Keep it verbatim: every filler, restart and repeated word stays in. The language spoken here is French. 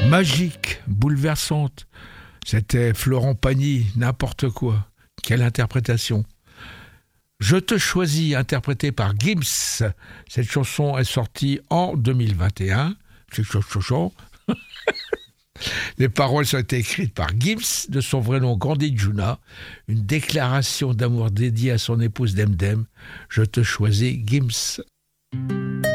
Magique, bouleversante. C'était Florent Pagny, n'importe quoi. Quelle interprétation. Je te choisis, interprété par Gims. Cette chanson est sortie en deux mille vingt et un. C'est chaud. Les paroles ont été écrites par Gims, de son vrai nom Gandhi Juna. Une déclaration d'amour dédiée à son épouse Demdem. Je te choisis, Gims.